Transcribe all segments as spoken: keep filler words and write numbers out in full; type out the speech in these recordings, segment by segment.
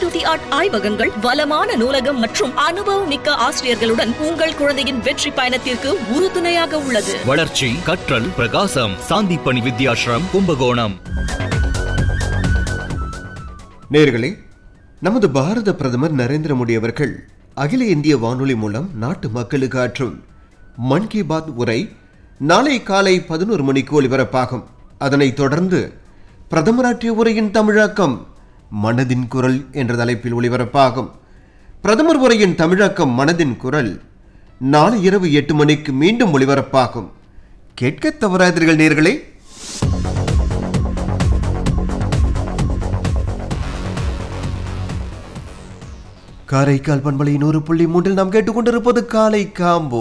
To the art ஆய்வகங்கள், வளமான நூலகம் மற்றும் அனுபவம் மிக்க ஆசிரியர்களுடன் உங்கள் குழந்தையின் வெற்றி பயணத்திற்கு உறுதுணையாக உள்ளது. வளர்ச்சி, கற்றல், பிரகாசம். சாந்திப்பணி வித்யாஸ்ரம், கும்பகோணம். நேயர்களே, நமது பாரத பிரதமர் நரேந்திர மோடி அவர்கள் அகில இந்திய வானொலி மூலம் நாட்டு மக்களுக்கு ஆற்றும் மன் கி பாத் உரை நாளை காலை பதினோரு மணிக்கு ஒலிபரப்பாகும். அதனைத் தொடர்ந்து பிரதமராற்றிய உரையின் தமிழாக்கம் மனதின் குரல் என்ற தலைப்பில் ஒலிபரப்பாகும். பிரதமர் உரையின் தமிழாக்கம் மனதின் குரல் நாளை இரவு எட்டு மணிக்கு மீண்டும் ஒலிபரப்பாகும். கேட்க தவறாதீர்கள் நேயர்களே. காரைக்கால் பண்பலை நூறு புள்ளி மூன்றில் நாம் கேட்டுக்கொண்டிருப்பது காலை காம்போ.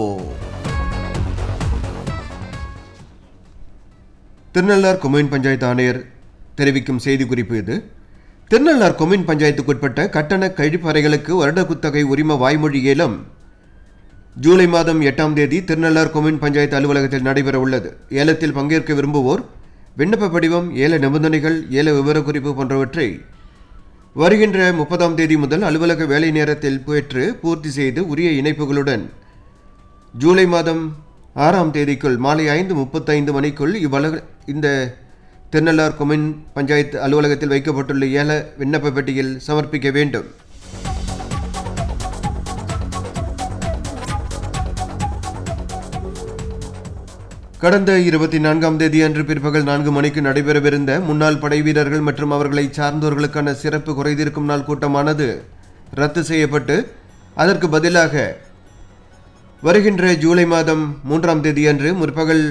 திருநள்ளார் கொம்யூன் பஞ்சாயத்து ஆணையர் தெரிவிக்கும் செய்தி குறிப்பு இது. திருநள்ளார் கொம்யூன் பஞ்சாயத்துக்குட்பட்ட கட்டண கழிப்பறைகளுக்கு வருட குத்தகை உரிம வாய்மொழி ஏலம் ஜூலை மாதம் எட்டாம் தேதி திருநள்ளார் கொம்யூன் பஞ்சாயத்து அலுவலகத்தில் நடைபெற உள்ளது. ஏலத்தில் பங்கேற்க விரும்புவோர் விண்ணப்ப படிவம், ஏல நிபந்தனைகள், ஏல விவரக்குறிப்பு போன்றவற்றை வருகின்ற முப்பதாம் தேதி முதல் அலுவலக வேலை நேரத்தில் பெற்று பூர்த்தி செய்து உரிய இணைப்புகளுடன் ஜூலை மாதம் ஆறாம் தேதிக்குள் மாலை ஐந்து முப்பத்தைந்து மணிக்குள் இவ்வளவு இந்த திருநள்ளார் கொம்யூன் பஞ்சாயத்து அலுவலகத்தில் வைக்கப்பட்டுள்ள ஏல விண்ணப்ப பெட்டியில் சமர்ப்பிக்க வேண்டும். கடந்த இருபத்தி நான்காம் தேதி அன்று பிற்பகல் நான்கு மணிக்கு நடைபெறவிருந்த முன்னாள் படை வீரர்கள் மற்றும் அவர்களை சார்ந்தோர்களுக்கான சிறப்பு குறைதீர்க்கும் நாள் கூட்டமானது ரத்து செய்யப்பட்டு அதற்கு பதிலாக வருகின்ற ஜூலை மாதம் மூன்றாம் தேதி அன்று முற்பகல்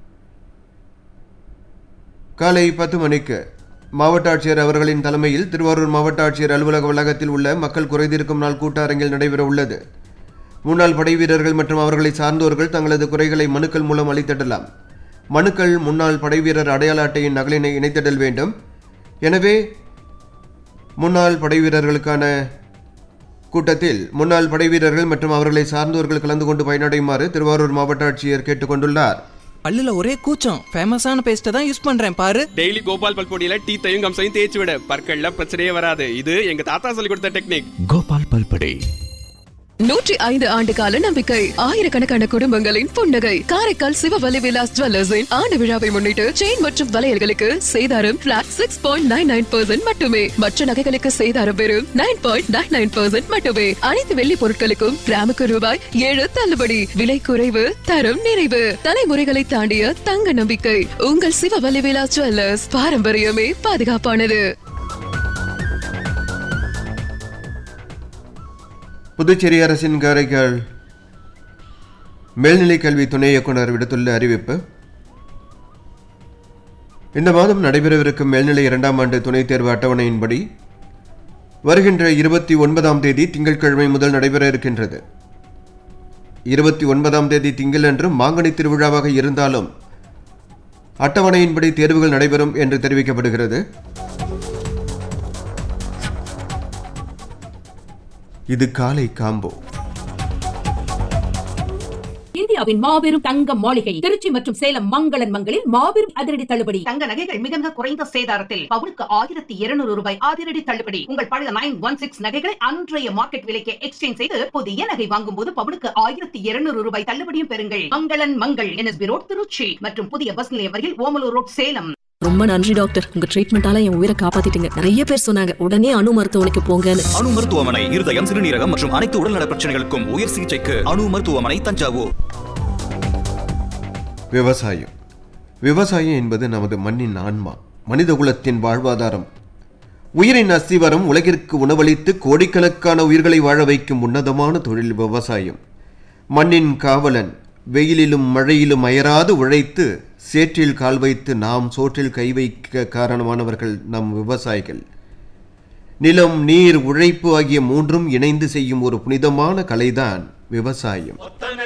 காலை பத்து மணிக்கு மாவட்ட ஆட்சியர் அவர்களின் தலைமையில் திருவாரூர் மாவட்ட ஆட்சியர் அலுவலக வளாகத்தில் உள்ள மக்கள் குறைதீர்க்கும் நாள் கூட்ட அரங்கில் நடைபெற உள்ளது. முன்னாள் படை வீரர்கள் மற்றும் அவர்களை சார்ந்தோர்கள் தங்களது குறைகளை மனுக்கள் மூலம் அளித்திடலாம். மனுக்கள் முன்னாள் படை வீரர் அடையாள அட்டையின் நகலினை இணைத்திடல் வேண்டும். எனவே முன்னாள் படை வீரர்களுக்கான கூட்டத்தில் முன்னாள் படை வீரர்கள் மற்றும் அவர்களை சார்ந்தோர்கள் கலந்து கொண்டு பயனடையுமாறு திருவாரூர் மாவட்ட ஆட்சியர் கேட்டுக்கொண்டுள்ளார். பல்லுல ஒரே கூச்சம், ஃபேமஸான பேஸ்ட்டை தான் யூஸ் பண்றேன் பாரு. டெய்லி கோபால் பல்பொடியில டீத்தையும் கம்சையும் தேய்ச்சி விட, பற்கள்ல பிரச்சனையே வராது. இது எங்க தாத்தா சொல்லி கொடுத்த டெக்னிக். கோபால் பல்பொடி. நூற்றி ஐந்து ஆண்டு கால நம்பிக்கை, ஆயிரக்கணக்கான குடும்பங்களின் புன்னகை. காரைக்கால் சிவவலி விலாஸ் ஜுவல்லர்ஸின் ஆண்டு விழாவை முன்னிட்டு செயின் மற்றும் வளையல்களுக்கு சேதாரம் plot six point nine nine percent மட்டுமே. மற்ற நகைகளுக்கு சேதாரம் வெறும் nine point nine nine percent மட்டுமே. அனைத்து வெள்ளி பொருட்களுக்கும் கிராமுக்கு ரூபாய் ஏழு தள்ளுபடி. விலை குறைவு, தரம் நிறைவு. தலைமுறைகளை தாண்டிய தங்க நம்பிக்கை. உங்கள் சிவவலி விலாஸ் ஜுவல்லர்ஸ். பாரம்பரியமே பாதுகாப்பானது. புதுச்சேரி அரசின் காரைக்கால் மேல்நிலைக் கல்வி துணை இயக்குனர் விடுத்துள்ள அறிவிப்பு. இந்த மாதம் நடைபெறவிருக்கும் மேல்நிலை இரண்டாம் ஆண்டு துணைத் தேர்வு அட்டவணையின்படி வருகின்ற இருபத்தி ஒன்பதாம் தேதி திங்கட்கிழமை முதல் நடைபெற இருக்கின்றது. இருபத்தி ஒன்பதாம் தேதி திங்கள் அன்று மாங்கனி திருவிழாவாக இருந்தாலும் அட்டவணையின்படி தேர்வுகள் நடைபெறும் என்று தெரிவிக்கப்படுகிறது. இது காலை காம்போ. இந்தியாவின் மாபெரும் தங்க மாளிகை திருச்சி மற்றும் சேலம் மங்களன் மங்களில் மாபெரும் அதிரடி தள்ளுபடி. தங்க நகைகள் மிக மிக குறைந்த சேதாரத்தில் பவுனுக்கு ஆயிரத்தி இருநூறு ரூபாய் அதிரடி தள்ளுபடி. உங்கள் பழைய நைன் ஒன் சிக்ஸ் நகைகளை அன்றைய மார்க்கெட் விலைக்கு எக்ஸ்சேஞ்ச் செய்து புதிய நகை வாங்கும் போது பவுனுக்கு ஆயிரத்தி இருநூறு ரூபாய் தள்ளுபடியும் பெறுங்கள். மங்களன் மங்கள் என்எஸ்பி ரோட் திருச்சி மற்றும் புதிய பஸ் நிலையம் வரையில் ஓமலூர் ரோட் சேலம். ரொம்ப நன்றி டாக்டர், உங்க ட்ரீட்மெண்டால என் உயிரை காப்பாத்திட்டீங்க. நிறைய பேர் சொன்னாங்க உடனே அணு மருத்துவமனைக்கு போங்கன்னு. அணு மருத்துவமனை இருதயம், சிறுநீரகம் மற்றும் அனைத்து உடல்நல பிரச்சனைகளுக்கும் உயர் சிகிச்சைக்கு அணு மருத்துவமனை, தஞ்சாவூர். விவசாயம். விவசாயம் என்பது நமது மண்ணின் ஆன்மா, மனித குலத்தின் வாழ்வாதாரம். உயிரின் அஸ்திவாரம். உலகிற்கு உணவளித்து கோடிக்கணக்கான உயிர்களை வாழ வைக்கும் உன்னதமான தொழில் விவசாயம். மண்ணின் காவலன். வெயிலிலும் மழையிலும் அயராது உழைத்து சேற்றில் கால் வைத்து நாம் சோற்றில் கை வைக்க காரணமானவர்கள் நம் விவசாயிகள். நிலம், நீர், உழைப்பு ஆகிய மூன்றும் இணைந்து செய்யும் ஒரு புனிதமான கலைதான் விவசாயம்.